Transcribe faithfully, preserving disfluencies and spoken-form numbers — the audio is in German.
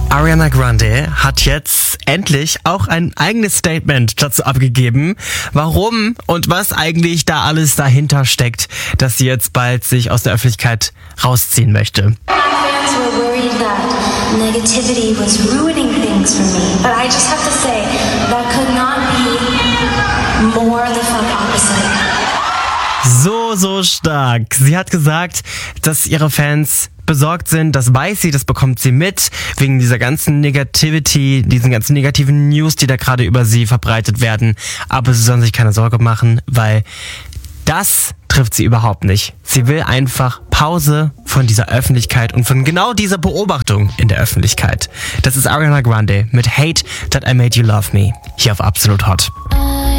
Ariana Grande hat jetzt endlich auch ein eigenes Statement dazu abgegeben, warum und was eigentlich da alles dahinter steckt, dass sie jetzt bald sich aus der Öffentlichkeit rausziehen möchte. Fans were worried that negativity was ruining things for me, but I just have to say that could not be more the fuck opposite. So, so stark. Sie hat gesagt, dass ihre Fans besorgt sind, das weiß sie, das bekommt sie mit, wegen dieser ganzen Negativity, diesen ganzen negativen News, die da gerade über sie verbreitet werden. Aber sie sollen sich keine Sorge machen, weil das trifft sie überhaupt nicht. Sie will einfach Pause von dieser Öffentlichkeit und von genau dieser Beobachtung in der Öffentlichkeit. Das ist Ariana Grande mit Hate That I Made You Love Me, hier auf Absolut Hot.